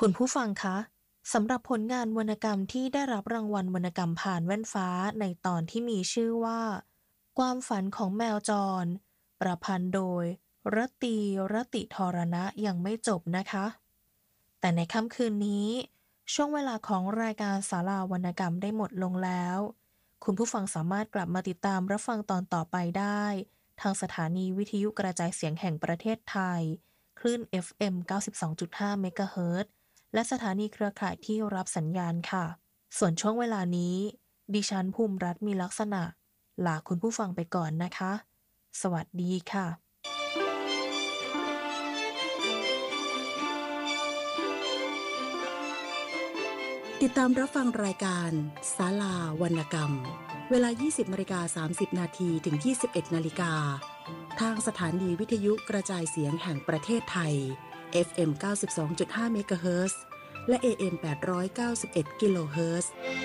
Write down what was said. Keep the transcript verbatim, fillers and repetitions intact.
คุณผู้ฟังคะสำหรับผลงานวรรณกรรมที่ได้รับรางวัลวรรณกรรมผ่านแว่นฟ้าในตอนที่มีชื่อว่าความฝันของแมวจรประพันธ์โดยรตีรติธรณะยังไม่จบนะคะแต่ในค่ำคืนนี้ช่วงเวลาของรายการศาลาวรรณกรรมได้หมดลงแล้วคุณผู้ฟังสามารถกลับมาติดตามรับฟังตอนต่อไปได้ทางสถานีวิทยุกระจายเสียงแห่งประเทศไทยคลื่น เอฟ เอ็ม เก้าสิบสองจุดห้า เมกะเฮิรตซ์ และสถานีเครือข่ายที่รับสัญญาณค่ะ ส่วนช่วงเวลานี้ดิฉันภูมิรัตน์มีลักษณะลาคุณผู้ฟังไปก่อนนะคะ สวัสดีค่ะติดตามรับฟังรายการศาลาวรรณกรรมเวลา ยี่สิบนาฬิกาสามสิบนาทีถึง ยี่สิบเอ็ดนาฬิกาทางสถานีวิทยุกระจายเสียงแห่งประเทศไทย เอฟ เอ็ม เก้าสิบสองจุดห้า เมกะเฮิรตซ์ และ เอ เอ็ม แปดร้อยเก้าสิบเอ็ด กิโลเฮิรตซ์